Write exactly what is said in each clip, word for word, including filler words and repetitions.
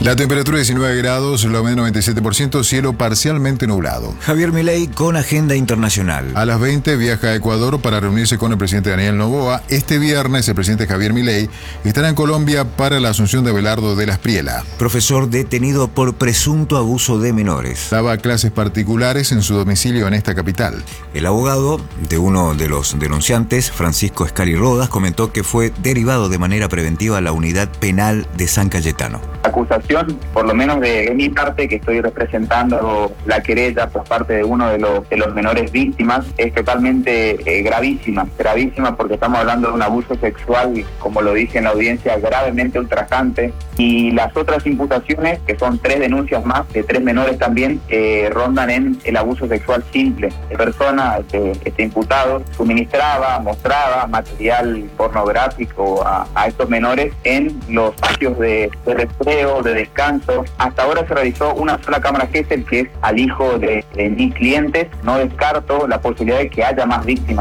La temperatura diecinueve grados, la humedad noventa y siete por ciento, cielo parcialmente nublado. Javier Milei con agenda internacional. A las veinte viaja a Ecuador para reunirse con el presidente Daniel Noboa. Este viernes el presidente Javier Milei estará en Colombia para la asunción de Abelardo de la Espriella. Profesor detenido por presunto abuso de menores. Daba clases particulares en su domicilio en esta capital. El abogado de uno de los denunciantes, Francisco Escali Rodas, comentó que fue derivado de manera preventiva a la unidad penal de San Cayetano. La acusación, por lo menos de, de mi parte, que estoy representando la querella por parte de uno de los, de los menores víctimas, es totalmente eh, gravísima, gravísima porque estamos hablando de un abuso sexual, como lo dije en la audiencia, gravemente ultrajante, y las otras imputaciones, que son tres denuncias más, de tres menores también, eh, rondan en el abuso sexual simple. La persona, este, este imputado, suministraba, mostraba material pornográfico a, a estos menores en los espacios de, de recreo, de descanso. Hasta ahora se realizó una sola cámara Gesell, que es al hijo de, de mis clientes. No descarto la posibilidad de que haya más víctimas.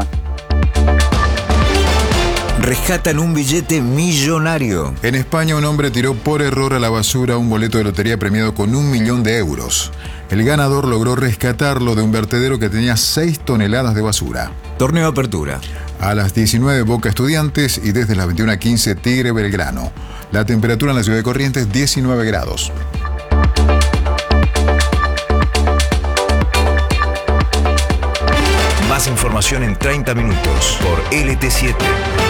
Rescatan un billete millonario. En España, un hombre tiró por error a la basura un boleto de lotería premiado con un millón de euros. El ganador logró rescatarlo de un vertedero que tenía seis toneladas de basura. Torneo de apertura. A las diecinueve, Boca Estudiantes, y desde las veintiuna a quince, Tigre Belgrano. La temperatura en la ciudad de Corrientes, diecinueve grados. Más información en treinta minutos por L T siete.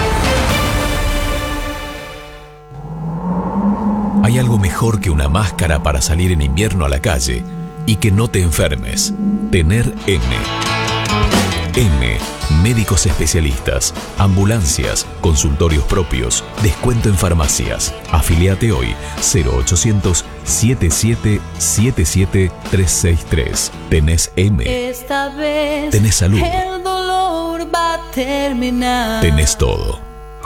Hay algo mejor que una máscara para salir en invierno a la calle y que no te enfermes. Tener M. M. Médicos especialistas, ambulancias, consultorios propios, descuento en farmacias. Afiliate hoy cero ochocientos, setenta y siete, setenta y siete, trescientos sesenta y tres. Tenés M. Esta vez tenés salud. El dolor va a terminar. Tenés todo.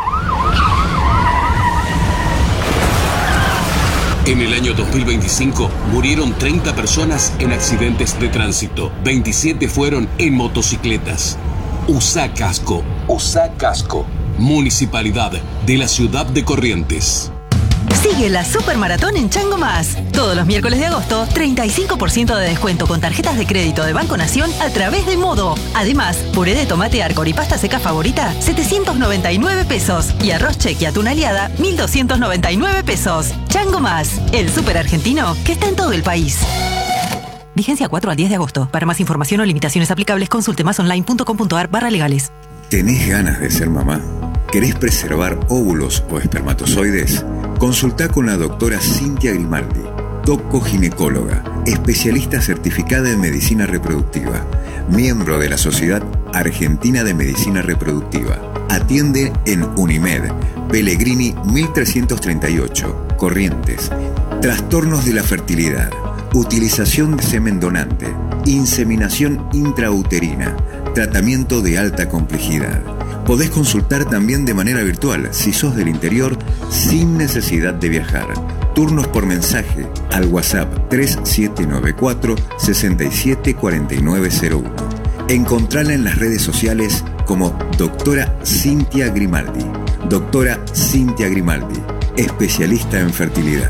En el año dos mil veinticinco murieron treinta personas en accidentes de tránsito. veintisiete fueron en motocicletas. Usá casco. Usá casco. Municipalidad de la ciudad de Corrientes. Sigue la Supermaratón en Chango Más. Todos los miércoles de agosto, treinta y cinco por ciento de descuento con tarjetas de crédito de Banco Nación a través de Modo. Además, puré de tomate Arcor y pasta seca favorita, setecientos noventa y nueve pesos. Y arroz cheque y atún aliada, mil doscientos noventa y nueve pesos. Chango Más, el súper argentino que está en todo el país. Vigencia cuatro al diez de agosto. Para más información o limitaciones aplicables, consulte masonline.com.ar barra legales. ¿Tenés ganas de ser mamá? ¿Querés preservar óvulos o espermatozoides? Consultá con la doctora Cintia Grimaldi, tocoginecóloga, especialista certificada en medicina reproductiva, miembro de la Sociedad Argentina de Medicina Reproductiva. Atiende en Unimed, Pellegrini mil trescientos treinta y ocho, Corrientes. Trastornos de la fertilidad, utilización de semen donante, inseminación intrauterina, tratamiento de alta complejidad. Podés consultar también de manera virtual si sos del interior sin necesidad de viajar. Turnos por mensaje al WhatsApp tres siete nueve cuatro, seis siete cuatro nueve cero uno. Encontrala en las redes sociales como doctora Cintia Grimaldi. Doctora Cintia Grimaldi, especialista en fertilidad.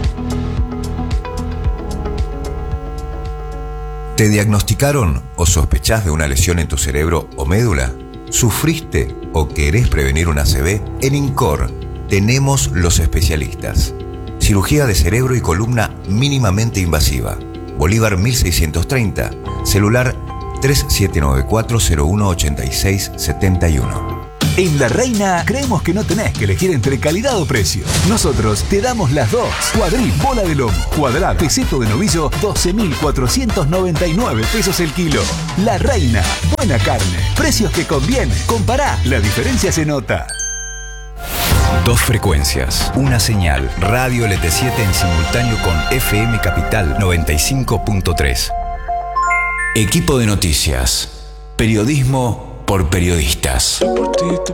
¿Te diagnosticaron o sospechás de una lesión en tu cerebro o médula? ¿Sufriste o querés prevenir una A C V? En INCOR tenemos los especialistas. Cirugía de cerebro y columna mínimamente invasiva. Bolívar mil seiscientos treinta. Celular tres siete nueve cuatro, cero uno ocho seis siete uno. En La Reina creemos que no tenés que elegir entre calidad o precio. Nosotros te damos las dos. Cuadril, bola de lomo, cuadrada, peseto de novillo, doce mil cuatrocientos noventa y nueve pesos el kilo. La Reina, buena carne, precios que convienen. Compará, la diferencia se nota. Dos frecuencias, una señal, Radio L T siete en simultáneo con F M Capital noventa y cinco punto tres. Equipo de noticias, periodismo por periodistas.